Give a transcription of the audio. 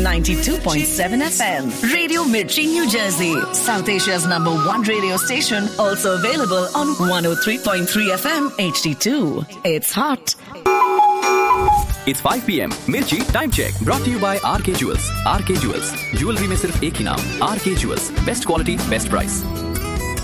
92.7 FM. Radio Mirchi, New Jersey. South Asia's #1 radio station. Also available on 103.3 FM HD2. It's hot. It's 5 p.m. Mirchi Time Check brought to you by RK Jewels. RK Jewels. Jewelry में सिर्फ एक ही नाम RK Jewels. Best quality, best price.